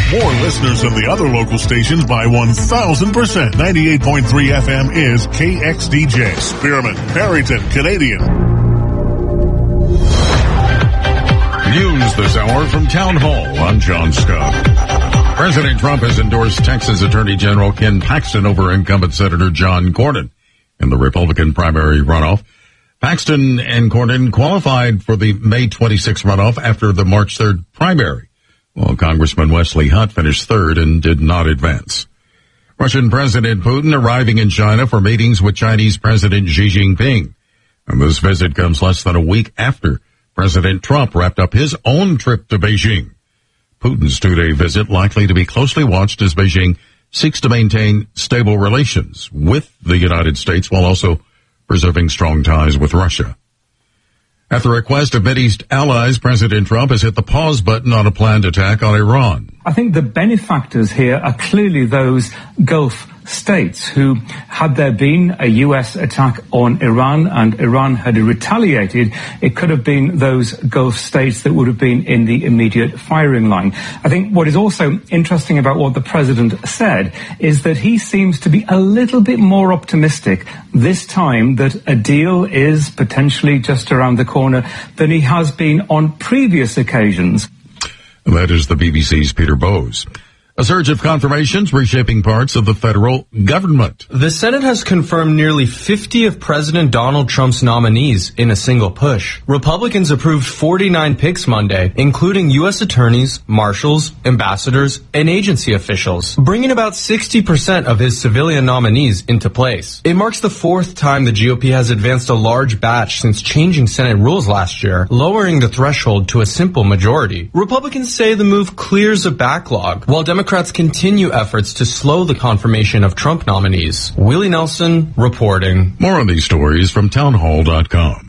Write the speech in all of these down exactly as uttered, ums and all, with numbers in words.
More listeners than the other local stations by one thousand percent. ninety-eight point three F M is K X D J. Spearman, Barrington, Canadian. News this hour from Town Hall. I'm John Scott. President Trump has endorsed Texas Attorney General Ken Paxton over incumbent Senator John Cornyn in the Republican primary runoff. Paxton and Cornyn qualified for the May twenty-sixth runoff after the March third primary, while Congressman Wesley Hunt finished third and did not advance. Russian President Putin arriving in China for meetings with Chinese President Xi Jinping. And this visit comes less than a week after President Trump wrapped up his own trip to Beijing. Putin's two-day visit likely to be closely watched as Beijing seeks to maintain stable relations with the United States while also preserving strong ties with Russia. At the request of Mideast allies, President Trump has hit the pause button on a planned attack on Iran. I think the benefactors here are clearly those Gulf states who, had there been a U S attack on Iran and Iran had retaliated, it could have been those Gulf states that would have been in the immediate firing line. I think what is also interesting about what the president said is that he seems to be a little bit more optimistic this time that a deal is potentially just around the corner than he has been on previous occasions. That is the B B C's Peter Bowes. A surge of confirmations reshaping parts of the federal government. The Senate has confirmed nearly fifty of President Donald Trump's nominees in a single push. Republicans approved forty-nine picks Monday, including U S attorneys, marshals, ambassadors, and agency officials, bringing about sixty percent of his civilian nominees into place. It marks the fourth time the G O P has advanced a large batch since changing Senate rules last year, lowering the threshold to a simple majority. Republicans say the move clears a backlog, while Democrats Democrats continue efforts to slow the confirmation of Trump nominees. Willie Nelson reporting. More on these stories from townhall dot com.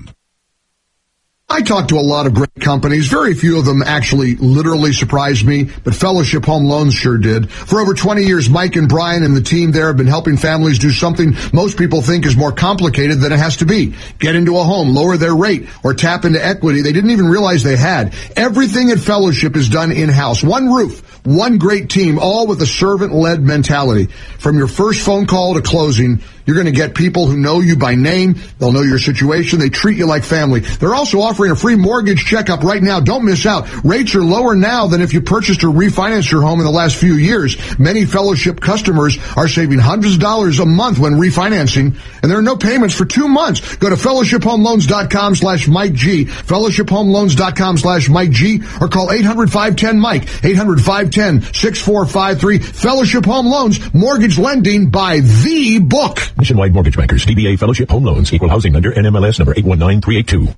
I talked to a lot of great companies. Very few of them actually literally surprised me, but Fellowship Home Loans sure did. For over twenty years, Mike and Brian and the team there have been helping families do something most people think is more complicated than it has to be. Get into a home, lower their rate, or tap into equity they didn't even realize they had. Everything at Fellowship is done in-house. One roof, one great team, all with a servant-led mentality. From your first phone call to closing, you're going to get people who know you by name. They'll know your situation. They treat you like family. They're also offering a free mortgage checkup right now. Don't miss out. Rates are lower now than if you purchased or refinanced your home in the last few years. Many Fellowship customers are saving hundreds of dollars a month when refinancing, and there are no payments for two months. Go to fellowship home loans dot com slash Mike G, fellowship home loans dot com slash Mike G, or call eight hundred, five one zero, Mike, eight hundred, five one zero, six four five three. Fellowship Home Loans, mortgage lending by the book. Nationwide Mortgage Bankers, D B A Fellowship Home Loans, Equal Housing Lender, N M L S number eight one nine three eight two.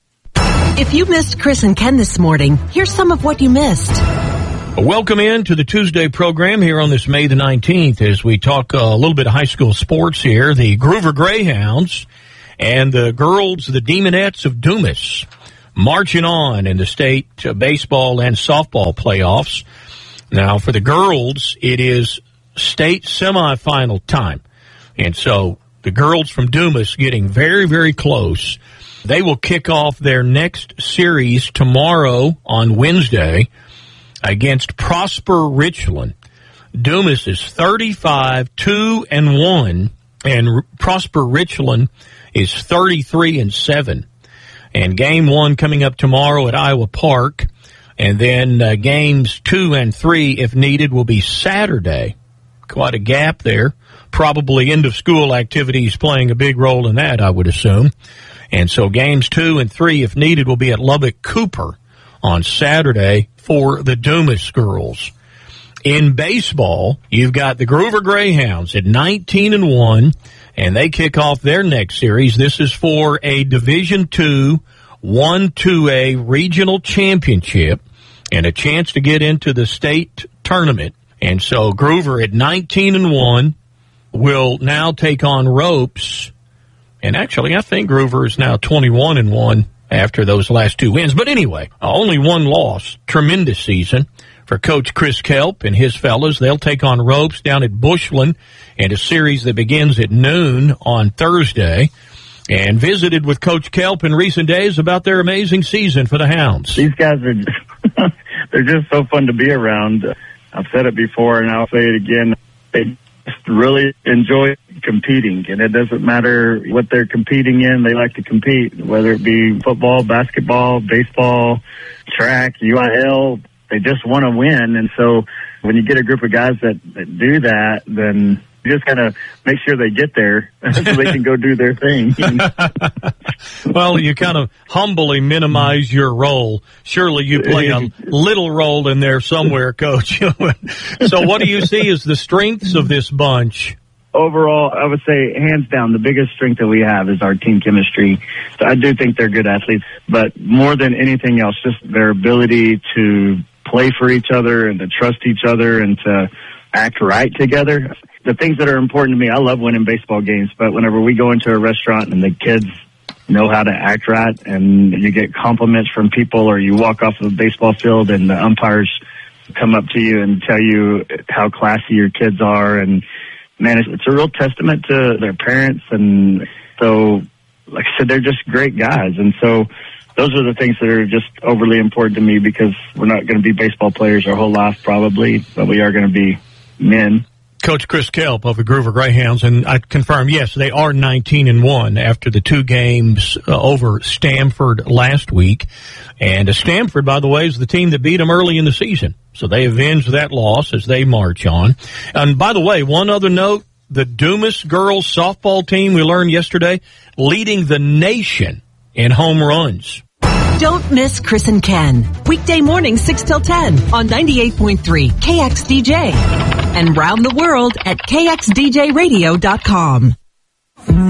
If you missed Chris and Ken this morning, here's some of what you missed. Welcome in to the Tuesday program here on this May the nineteenth as we talk uh, a little bit of high school sports here. The Groover Greyhounds and the girls, the Demonettes of Dumas, marching on in the state uh, baseball and softball playoffs. Now, for the girls, it is state semifinal time. And so the girls from Dumas getting very, very close. They will kick off their next series tomorrow on Wednesday against Prosper Richland. Dumas is thirty-five, two and one, and Prosper Richland is thirty-three and seven. And game one coming up tomorrow at Iowa Park. And then uh, games two and three, if needed, will be Saturday. Quite a gap there. Probably end-of-school activities playing a big role in that, I would assume. And so games two and three, if needed, will be at Lubbock Cooper on Saturday for the Dumas girls. In baseball, you've got the Groover Greyhounds at nineteen and one, and they kick off their next series. This is for a Division two, one two A regional championship and a chance to get into the state tournament. And so Groover at nineteen and one will now take on Ropes. And actually, I think Groover is now twenty-one and one after those last two wins. But anyway, only one loss. Tremendous season for Coach Chris Kelp and his fellas. They'll take on Ropes down at Bushland in a series that begins at noon on Thursday. And visited with Coach Kelp in recent days about their amazing season for the Hounds. These guys are just, they're just so fun to be around. Uh, I've said it before and I'll say it again. They just really enjoy competing, and it doesn't matter what they're competing in. They like to compete, whether it be football, basketball, baseball, track, U I L. They just want to win. And so when you get a group of guys that, that do that, then you just got to make sure they get there so they can go do their thing. Well, you kind of humbly minimize your role. Surely you play a little role in there somewhere, Coach. So what do you see as the strengths of this bunch? Overall, I would say hands down, the biggest strength that we have is our team chemistry. So I do think they're good athletes, but more than anything else, just their ability to play for each other and to trust each other and to act right together. The things that are important to me, I love winning baseball games, but whenever we go into a restaurant and the kids know how to act right and you get compliments from people, or you walk off the baseball field and the umpires come up to you and tell you how classy your kids are, and man, it's, it's a real testament to their parents. And so, like I said, they're just great guys. And so those are the things that are just overly important to me, because we're not going to be baseball players our whole life probably, but we are going to be men. Coach Chris Kelp of the Groover Greyhounds, and I confirm, yes, they are nineteen and one after the two games uh, over Stanford last week. And uh, Stanford, by the way, is the team that beat them early in the season. So they avenged that loss as they march on. And by the way, one other note, the Dumas girls softball team, we learned yesterday, leading the nation in home runs. Don't miss Chris and Ken. Weekday mornings six till ten on ninety-eight point three K X D J. And round the world at K X D J radio dot com.